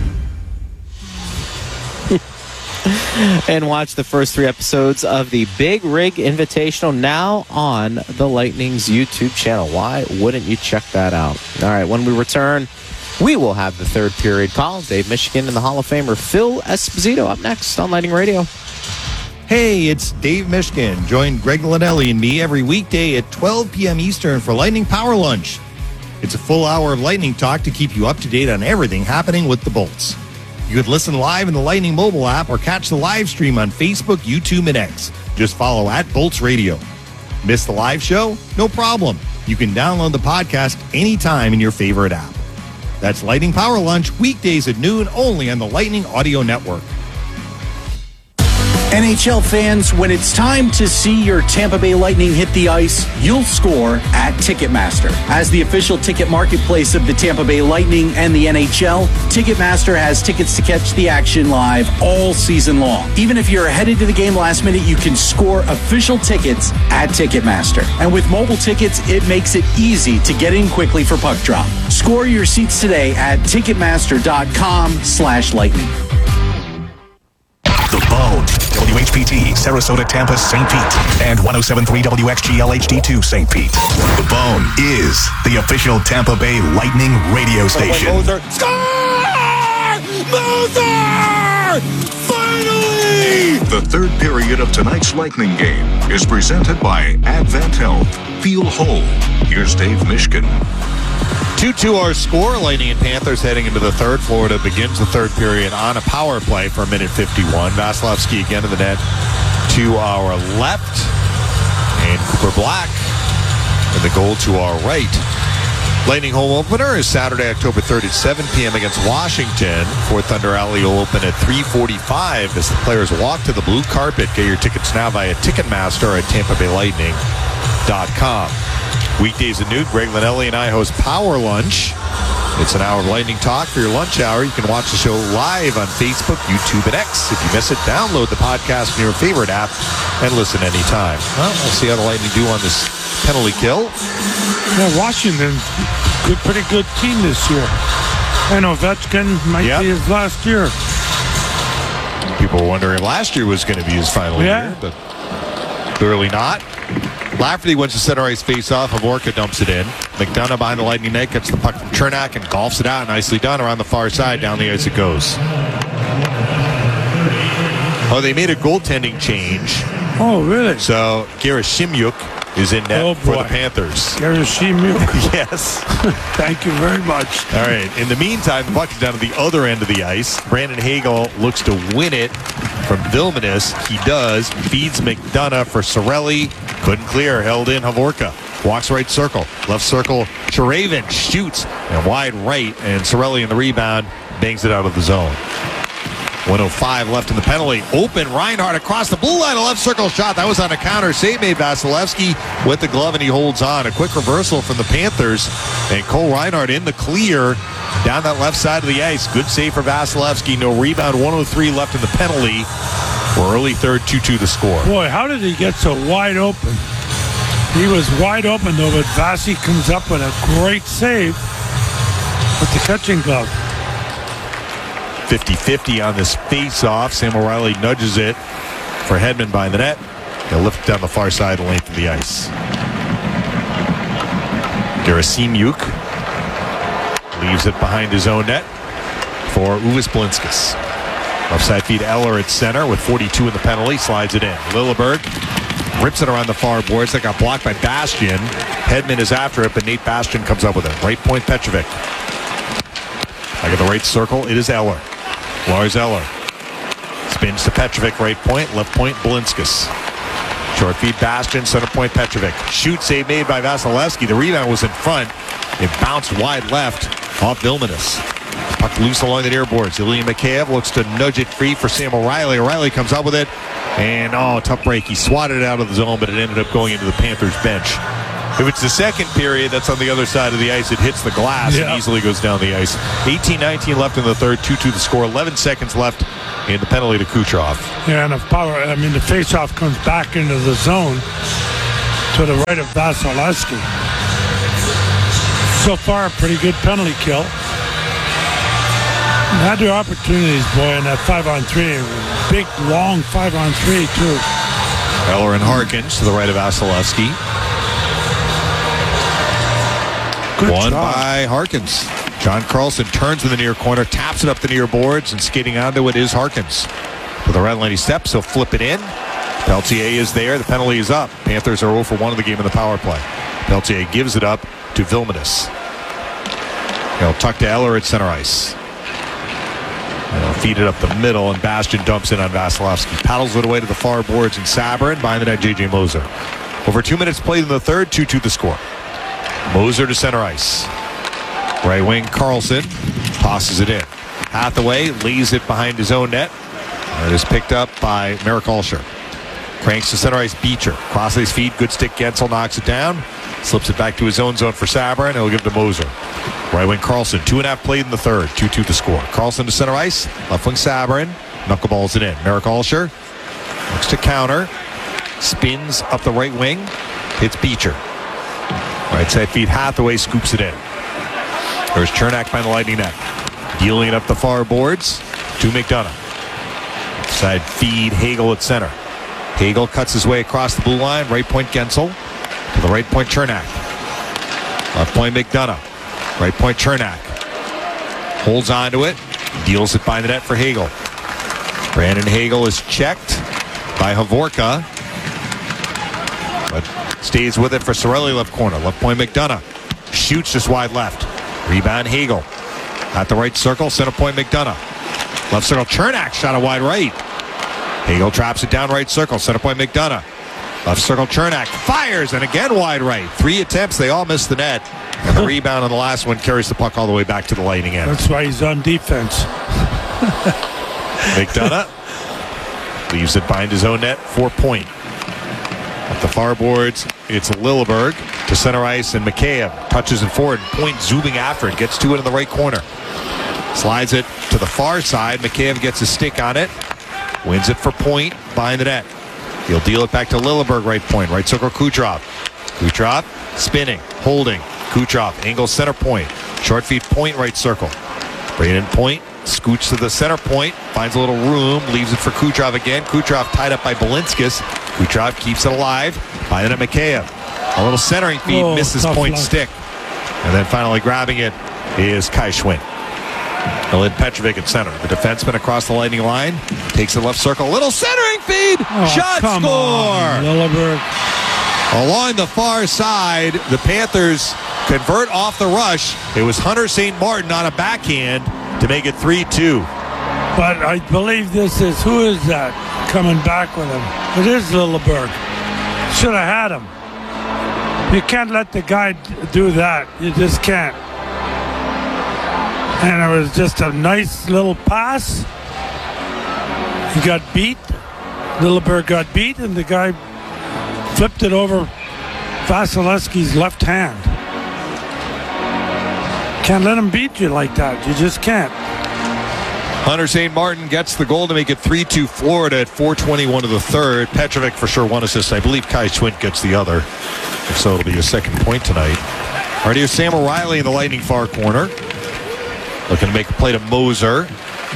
And watch the first 3 episodes of the Big Rig Invitational now on the Lightning's YouTube channel. Why wouldn't you check that out? All right, when we return, we will have the third period call. Dave Michigan and the Hall of Famer Phil Esposito up next on Lightning Radio. Hey, it's Dave Michigan. Join Greg Linnelli and me every weekday at 12 p.m. Eastern for Lightning Power Lunch. It's a full hour of Lightning talk to keep you up to date on everything happening with the Bolts. You could listen live in the Lightning mobile app or catch the live stream on Facebook, YouTube, and X. Just follow @Bolts Radio. Miss the live show? No problem. You can download the podcast anytime in your favorite app. That's Lightning Power Lunch, weekdays at noon, only on the Lightning Audio Network. NHL fans, when it's time to see your Tampa Bay Lightning hit the ice, you'll score at Ticketmaster. As the official ticket marketplace of the Tampa Bay Lightning and the NHL, Ticketmaster has tickets to catch the action live all season long. Even if you're headed to the game last minute, you can score official tickets at Ticketmaster. And with mobile tickets, it makes it easy to get in quickly for puck drop. Score your seats today at Ticketmaster.com/Lightning. The Bone, WHPT, Sarasota, Tampa, St. Pete, and 107.3 WXGL HD2, St. Pete. The Bone is the official Tampa Bay Lightning radio station. Moser! Score! Moser! Finally! The third period of tonight's Lightning game is presented by Advent Health. Feel whole. Here's Dave Mishkin. 2-2 our score. Lightning and Panthers heading into the third. Florida begins the third period on a power play for a minute 51. Vasilevsky again to the net to our left. And Cooper Black in the goal to our right. Lightning home opener is Saturday, October 3rd at 7 p.m. against Washington. Fort Thunder Alley will open at 3:45 as the players walk to the blue carpet. Get your tickets now via Ticketmaster at TampaBayLightning.com. Weekdays at noon, Greg Linnelli and I host Power Lunch. It's an hour of Lightning talk for your lunch hour. You can watch the show live on Facebook, YouTube, and X. If you miss it, download the podcast in your favorite app and listen anytime. Well, we'll see how the Lightning do on this penalty kill. Yeah, Washington, pretty good team this year. And Ovechkin might be his last year. People were wondering if last year was going to be his final year, but clearly not. Lafferty wins the center ice face-off. Havorka dumps it in. McDonough behind the Lightning net gets the puck from Chernak and golfs it out. Nicely done around the far side. Down the ice it goes. Oh, they made a goaltending change. Oh, really? So Gerashimuk is in net for the Panthers. Gerashimuk. Yes. Thank you very much. All right. In the meantime, the puck is down to the other end of the ice. Brandon Hagel looks to win it from Vilmanis. He does. Feeds McDonough for Cirelli. Couldn't clear. Held in Havorka. Walks right circle. Left circle. Cherevin shoots. And wide right. And Cirelli in the rebound. Bangs it out of the zone. 1:05 left in the penalty. Open Reinhart across the blue line. A left circle shot. That was on a counter. Save made Vasilevsky with the glove, and he holds on. A quick reversal from the Panthers. And Cole Reinhart in the clear down that left side of the ice. Good save for Vasilevsky. No rebound. 1:03 left in the penalty. We're early third, 2-2 the score. Boy, how did he get so wide open? He was wide open, though, but Vasi comes up with a great save with the catching glove. 50-50 on this face-off. Sam O'Reilly nudges it for Hedman by the net. He'll lift it down the far side, the length of the ice. Gerashimuk leaves it behind his own net for Uvis Blinskis. Left side feed Eller at center with 42 in the penalty. Slides it in. Lilleberg rips it around the far boards. That got blocked by Bastian. Hedman is after it, but Nate Bastian comes up with it. Right point Petrovic. Back at the right circle, it is Eller. Lars Eller spins to Petrovic, right point, left point Blinskis. Short feed Bastian, center point Petrovic. Shoot save made by Vasilevsky. The rebound was in front. It bounced wide left off Vilmanis. Puck loose along the near boards. Ilya Mikheyev looks to nudge it free for Sam O'Reilly. O'Reilly comes up with it. And, tough break. He swatted it out of the zone, but it ended up going into the Panthers bench. If it's the second period, that's on the other side of the ice. It hits the glass and easily goes down the ice. 18-19 left in the third. 2-2 the score. 11 seconds left in the penalty to Kucherov. Yeah, and the faceoff comes back into the zone to the right of Vasilevsky. So far, a pretty good penalty kill. Had their opportunities, boy, in that 5-on-3. Big, long 5-on-3, too. Eller and Harkins to the right of Vasilevsky. Won by Harkins. John Carlson turns in the near corner, taps it up the near boards, and skating onto it is Harkins. To the red line he steps, he'll flip it in. Peltier is there. The penalty is up. Panthers are 0 for 1 in the game in the power play. Peltier gives it up to Vilmadis. He'll tuck to Eller at center ice. They'll feed it up the middle, and Bastian dumps in on Vasilevsky. Paddles it away to the far boards, and Sabourin behind the net, J.J. Moser. Over 2 minutes played in the third, 2-2 the score. Moser to center ice. Right wing Carlson tosses it in. Hathaway lays it behind his own net. It is picked up by Marek Alscher. Cranks to center ice Beecher. Cross his feet, good stick. Gensel knocks it down. Slips it back to his own zone for Sabourin. He'll give it to Moser. Right wing Carlson. 2.5 played in the third. 2-2 the score. Carlson to center ice. Left wing Sabourin. Knuckleballs it in. Marek Alscher looks to counter. Spins up the right wing. Hits Beecher. Right side feed Hathaway. Scoops it in. There's Chernak behind the Lightning net. Dealing it up the far boards to McDonough. Side feed Hagel at center. Hagel cuts his way across the blue line. Right point Gensel. To the right point Chernak. Left point McDonough. Right point Chernak. Holds on to it. Deals it by the net for Hagel. Brandon Hagel is checked by Havorka. But stays with it for Cirelli left corner. Left point McDonough. Shoots just wide left. Rebound Hagel. At the right circle. Center point McDonough. Left circle Chernak. Shot a wide right. Hagel traps it down right circle. Center point McDonough. Left circle Chernak. Fires and again wide right. 3 attempts. They all miss the net. And the rebound on the last one carries the puck all the way back to the Lightning end. That's why he's on defense. McDonough leaves it behind his own net for Point. At the far boards, it's Lilleberg to center ice, and Mikheyev touches it forward. Point zooming after it. Gets to it in the right corner. Slides it to the far side. Mikheyev gets a stick on it. Wins it for Point behind the net. He'll deal it back to Lilleberg, right point. Right circle Kucherov. Kucherov spinning, holding. Kucherov angles center point. Short feed Point, right circle. Braden Point scoots to the center point. Finds a little room. Leaves it for Kucherov again. Kucherov tied up by Balinskis. Kucherov keeps it alive. By the net Mikheyev. A little centering feed. Misses Point's stick. And then finally grabbing it is Kai Schwinn. Elid Petrovic at center. The defenseman across the Lightning line. Takes it left circle. Little centering feed. Shot score. Lilleberg. Along the far side, the Panthers convert off the rush. It was Hunter St. Martin on a backhand to make it 3-2. But I believe this is, who is that coming back with him? It is Lilleberg. Should have had him. You can't let the guy do that. You just can't. And it was just a nice little pass. He got beat. Lilleberg got beat, and the guy flipped it over Vasilevsky's left hand. Can't let him beat you like that. You just can't. Hunter St. Martin gets the goal to make it 3-2 Florida at 4:21 of the third. Petrovic for sure one assist. I believe Kai Schwinn gets the other. If so, it'll be his second point tonight. All right, here's Sam O'Reilly in the Lightning far corner. Looking to make a play to Moser.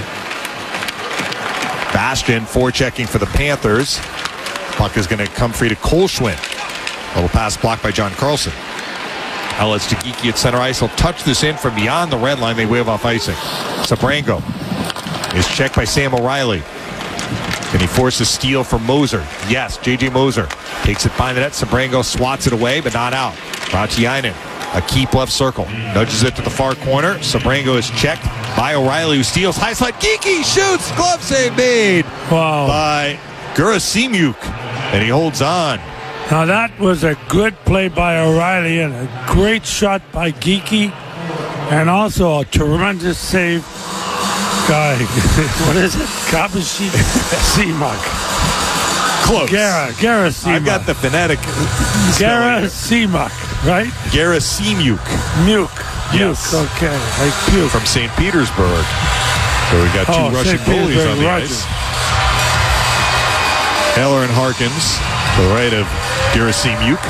Bastian forechecking for the Panthers. Puck is going to come free to Cole Schwinn. Little pass blocked by John Carlson. Now it's to Geekie at center ice. He'll touch this in from beyond the red line. They wave off icing. Sabrango is checked by Sam O'Reilly. Can he force a steal from Moser? Yes, J.J. Moser takes it behind the net. Sabrango swats it away, but not out. Rautiainen, a keep left circle. Nudges it to the far corner. Sabrango is checked by O'Reilly, who steals. High slide. Geekie shoots. Glove save made by Gerasimuk. And he holds on. Now that was a good play by O'Reilly and a great shot by Geekie. And also a tremendous save guy. What is it? Kabashi Seamuck. Close. Gara Seamuck. I've got the phonetic. Gara Seamuck, right? Gara Seamuck. Yes. Okay. Like puke. From St. Petersburg. So we got two Russian goalies on the ice. Eller and Harkins to the right of Gerasimuk.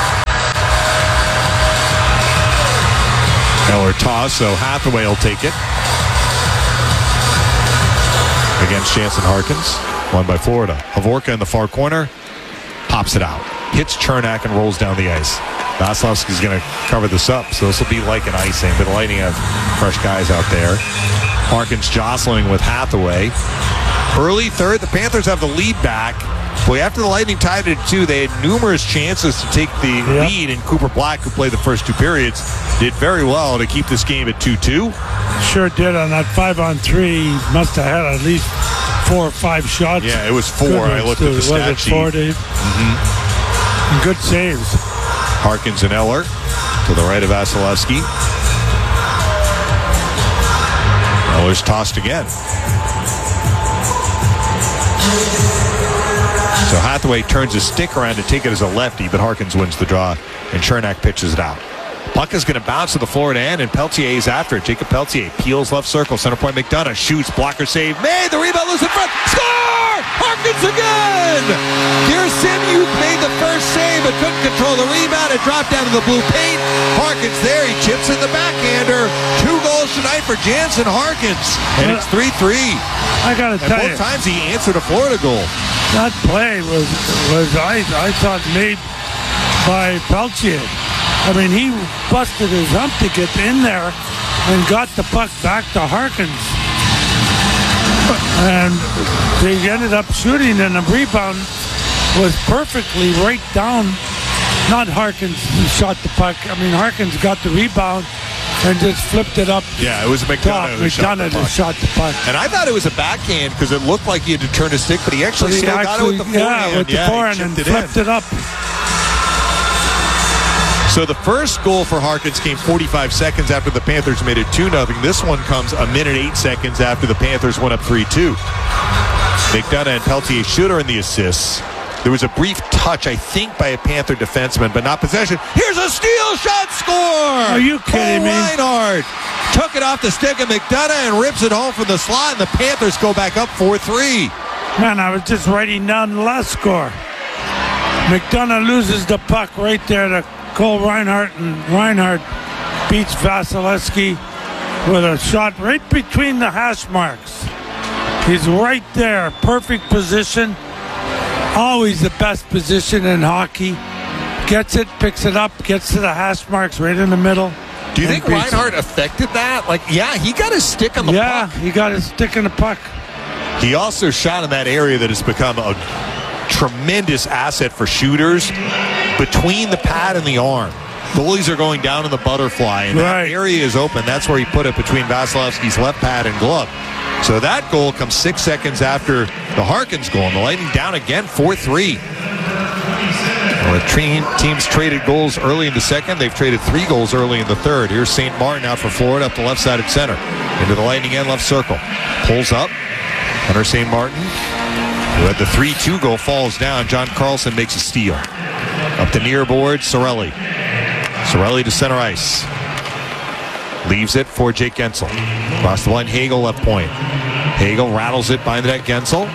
Eller toss, so Hathaway will take it. Against Jansen Harkins. Won by Florida. Havorka in the far corner. Pops it out. Hits Chernak and rolls down the ice. Vasilevsky's going to cover this up, so this will be like an icing. But the Lightning have fresh guys out there. Harkins jostling with Hathaway. Early third, the Panthers have the lead back. Boy, after the Lightning tied it at 2, they had numerous chances to take the lead, and Cooper Black, who played the first 2 periods, did very well to keep this game at 2-2. Sure did on that 5-on-3. Must have had at least 4 or 5 shots. Yeah, it was 4. I looked at the stat sheet. 4, Dave? Mm-hmm. Good saves. Harkins and Eller to the right of Vasilevsky. Eller's tossed again. So Hathaway turns his stick around to take it as a lefty, but Harkins wins the draw, and Chernak pitches it out. Puck is going to bounce to the Florida end, and Peltier is after it. Jacob Peltier peels left circle. Center point McDonough shoots. Blocker save made. The rebound loose in front. Score! Harkins again! Gerasimuk made the first save, but couldn't control the rebound. It dropped down to the blue paint. Harkins there. He chips in the backhander. 2 goals tonight for Jansen Harkins. And it's 3-3. I got to tell you. Both times he answered a Florida goal. That play was I thought made by Peltier. I mean, he busted his hump to get in there and got the puck back to Harkins. And they ended up shooting, and the rebound was perfectly right down. Not Harkins who shot the puck. I mean, Harkins got the rebound and just flipped it up. Yeah, it was McDonough who shot the puck. And I thought it was a backhand because it looked like he had to turn his stick, but he actually still got it with the forehand. Yeah, with the forehand and flipped it up. So the first goal for Harkins came 45 seconds after the Panthers made it 2-0. This one comes a minute 8 seconds after the Panthers went up 3-2. McDonough and Peltier should earn the assists. There was a brief touch, I think, by a Panther defenseman, but not possession. Here's a steal shot score! Are you kidding me? Reinhardt took it off the stick of McDonough and rips it home from the slot, and the Panthers go back up 4-3. Man, I was just writing down the last score. McDonough loses the puck right there to Cole Reinhardt, and Reinhardt beats Vasilevsky with a shot right between the hash marks. He's right there, perfect position. Always the best position in hockey. Gets it, picks it up, gets to the hash marks right in the middle. Do you think Reinhardt affected that? Like, yeah, he got his stick on the puck. Yeah, he got his stick in the puck. He also shot in that area that has become a tremendous asset for shooters, between the pad and the arm. Goalies are going down in the butterfly, and that area is open. That's where he put it between Vasilevsky's left pad and glove. So that goal comes 6 seconds after the Harkins goal, and the Lightning down again 4-3. With teams traded goals early in the second, they've traded 3 goals early in the third. Here's St. Martin out for Florida up the left side at center. Into the Lightning end left circle. Pulls up. Hunter St. Martin, who had the 3-2 goal, falls down. John Carlson makes a steal. Up the near board, Cirelli. Cirelli to center ice. Leaves it for Jake Gensel. Across the line, Hagel left point. Hagel rattles it by the net, Gensel.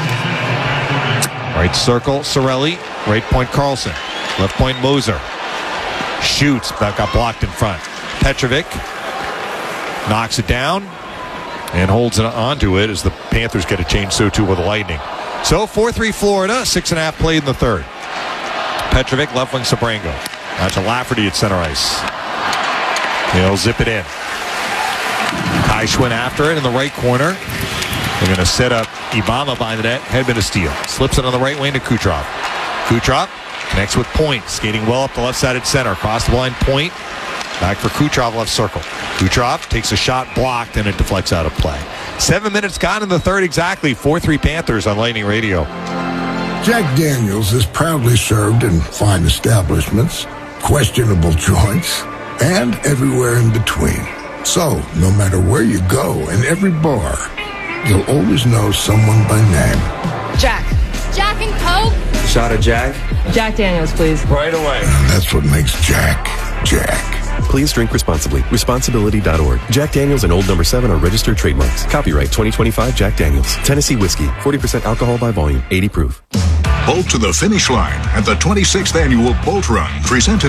Right circle, Cirelli. Right point, Carlson. Left point, Moser. Shoots, but got blocked in front. Petrovic knocks it down and holds it onto it as the Panthers get a change, so too with the Lightning. So 4-3 Florida, 6.5 played in the third. Petrovic, left wing, Sabrango. Now to Lafferty at center ice. They'll zip it in. Kai Schwinn after it in the right corner. They're going to set up Ibama by the net. Hedman to steal. Slips it on the right wing to Kucherov. Kucherov connects with Point. Skating well up the left side at center. Across the line, Point. Back for Kucherov, left circle. Kucherov takes a shot, blocked, and it deflects out of play. 7 minutes gone in the third exactly. 4-3 Panthers on Lightning Radio. Jack Daniels is proudly served in fine establishments, questionable joints, and everywhere in between. So, no matter where you go, in every bar, you'll always know someone by name. Jack. Jack and Coke? Shot of Jack? Jack Daniels, please. Right away. And that's what makes Jack, Jack. Please drink responsibly. Responsibility.org. Jack Daniels and Old No. 7 are registered trademarks. Copyright 2025 Jack Daniels. Tennessee whiskey. 40% alcohol by volume. 80 proof. Bolt to the finish line at the 26th annual Bolt Run, presented